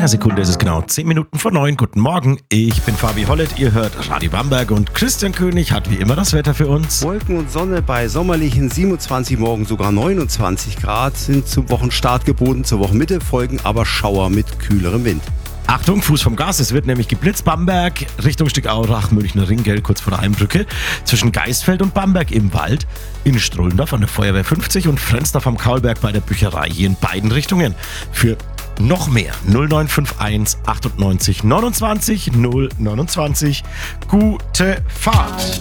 einer Sekunde ist es genau 10 Minuten vor 9. Guten Morgen, ich bin Fabi Hollett, ihr hört Radio Bamberg und Christian König hat wie immer das Wetter für uns. Wolken und Sonne bei sommerlichen 27, morgen sogar 29 Grad sind zum Wochenstart geboten. Zur Wochenmitte folgen aber Schauer mit kühlerem Wind. Achtung, Fuß vom Gas, es wird nämlich geblitzt. Bamberg, Richtung Stückaurach, Münchner Ringgell, kurz vor der Heimbrücke. Zwischen Geisfeld und Bamberg im Wald. In Strullendorf an der Feuerwehr 50 und Frensdorf am Kaulberg bei der Bücherei. Hier in beiden Richtungen. Für noch mehr 0951 98 29 029. Gute Fahrt.